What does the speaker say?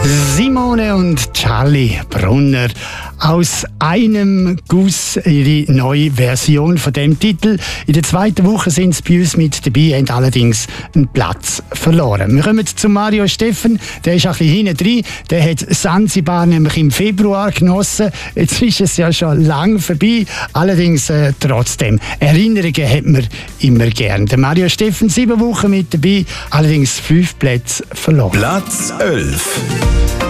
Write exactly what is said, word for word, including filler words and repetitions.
Simone und Charlie Brunner. Aus einem Guss ihre neue Version von dem Titel. In der zweiten Woche sind sie bei uns mit dabei, haben allerdings einen Platz verloren. Wir kommen zu Mario Steffen, der ist ein bisschen hinten drin. Der hat Sansibar nämlich im Februar genossen. Jetzt ist es ja schon lang vorbei. Allerdings äh, trotzdem. Erinnerungen hat man immer gern. Der Mario Steffen, sieben Wochen mit dabei, allerdings fünf Plätze verloren. Platz elf.